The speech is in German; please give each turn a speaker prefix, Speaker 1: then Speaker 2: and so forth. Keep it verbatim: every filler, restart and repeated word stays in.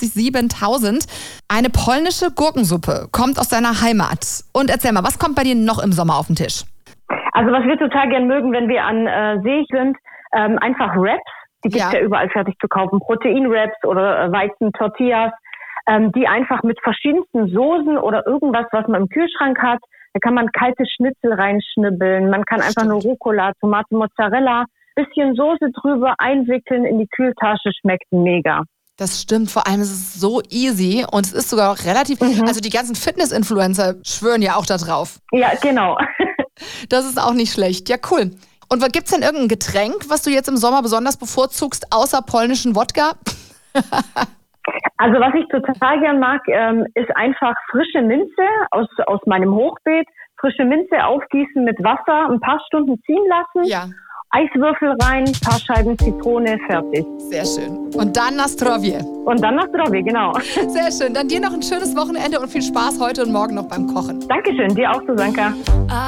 Speaker 1: vierundfünfzig siebentausend. Eine polnische Gurkensuppe kommt aus deiner Heimat. Und erzähl mal, was kommt bei dir noch im Sommer auf den Tisch?
Speaker 2: Also was wir total gern mögen, wenn wir an äh, See sind, ähm, einfach Wraps. Die gibt's ja. ja überall fertig zu kaufen. Protein-Wraps oder äh, Weizen-Tortillas, ähm, die einfach mit verschiedensten Soßen oder irgendwas, was man im Kühlschrank hat. Da kann man kalte Schnitzel reinschnibbeln. Man kann einfach nur Rucola, Tomate, Mozzarella, bisschen Soße drüber einwickeln in die Kühltasche. Schmeckt mega.
Speaker 1: Das stimmt, vor allem ist es so easy und es ist sogar auch relativ, mhm. also die ganzen Fitness-Influencer schwören ja auch da drauf.
Speaker 2: Ja, genau.
Speaker 1: Das ist auch nicht schlecht. Ja, cool. Und gibt es denn irgendein Getränk, was du jetzt im Sommer besonders bevorzugst, außer polnischen Wodka?
Speaker 2: Also was ich total gern mag, ähm, ist einfach frische Minze aus, aus meinem Hochbeet. Frische Minze aufgießen mit Wasser, ein paar Stunden ziehen lassen.
Speaker 1: Ja.
Speaker 2: Eiswürfel rein, ein paar Scheiben Zitrone, fertig.
Speaker 1: Sehr schön. Und dann na zdrowie.
Speaker 2: Und dann na zdrowie, genau.
Speaker 1: Sehr schön. Dann dir noch ein schönes Wochenende und viel Spaß heute und morgen noch beim Kochen.
Speaker 2: Dankeschön, dir auch, Susanka.